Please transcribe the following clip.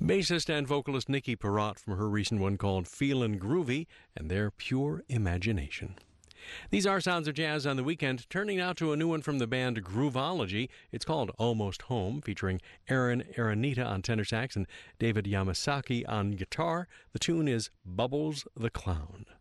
Bassist and vocalist Nikki Perrott from her recent one called Feelin' Groovy and their Pure Imagination. These are Sounds of Jazz on the Weekend, turning now to a new one from the band Grooveology. It's called Almost Home, featuring Aaron Aranita on tenor sax and David Yamasaki on guitar. The tune is Bubbles the Clown.